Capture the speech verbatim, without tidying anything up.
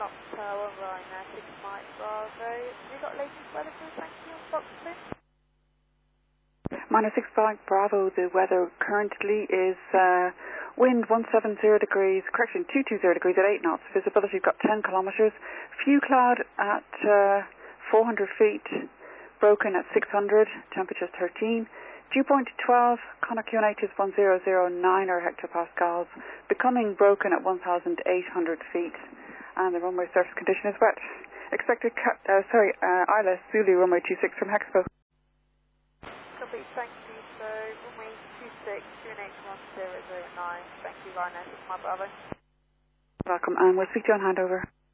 Clock Tower, Ryanair, six Mike Bravo. Have you got latest weather for thank you on Foxton? Minus six Mike Bravo, the weather currently is uh, wind one seven zero degrees, correction two two zero degrees at eight knots, visibility got ten kilometres, few cloud at uh, four hundred feet, broken at six hundred, temperature thirteen, dew point twelve, Connacht Q N H is one thousand nine or hectopascals, becoming broken at one thousand eight hundred feet, and the runway surface condition is wet. Expected, ca- uh, sorry, uh, I L S Zulu runway two six from Hexpo. Copy, thank you. So, runway two six, Q N H one zero zero nine. Thank you, Ryanair, six Mike Bravo. Welcome, and we'll speak to you on handover.